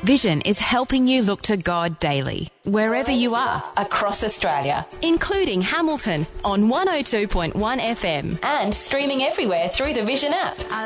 Vision is helping you look to God daily, wherever you are, across Australia, including Hamilton on 102.1 FM and streaming everywhere through the Vision app.